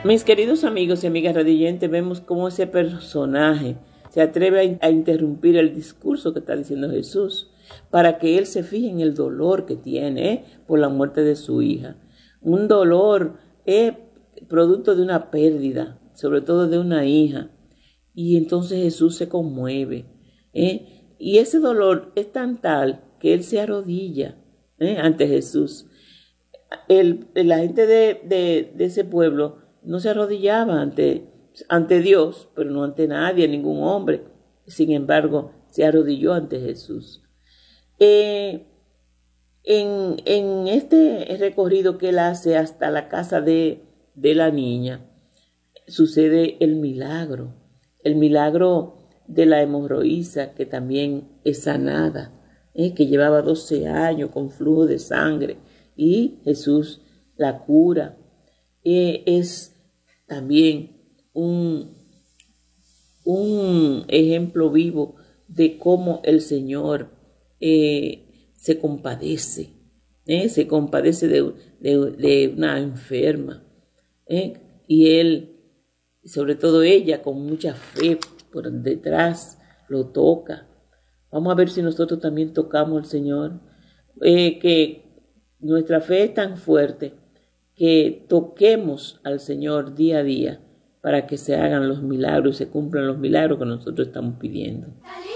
Mis queridos amigos y amigas radioyentes, vemos cómo ese personaje se atreve a interrumpir el discurso que está diciendo Jesús para que él se fije en el dolor que tiene por la muerte de su hija. Un dolor producto de una pérdida, sobre todo de una hija. Y entonces Jesús se conmueve. Y ese dolor es tan tal que él se arrodilla ante Jesús. La gente de ese pueblo no se arrodillaba ante Dios, pero no ante nadie, ningún hombre. Sin embargo, se arrodilló ante Jesús. En este recorrido que él hace hasta la casa de la niña, sucede el milagro de la hemorroísa, que también es sanada, que llevaba 12 años con flujo de sangre, y Jesús la cura. Es también un ejemplo vivo de cómo el Señor se compadece de una enferma, y él, sobre todo ella, con mucha fe por detrás, lo toca. Vamos a ver si nosotros también tocamos al Señor, que nuestra fe es tan fuerte que toquemos al Señor día a día para que se hagan los milagros, se cumplan los milagros que nosotros estamos pidiendo.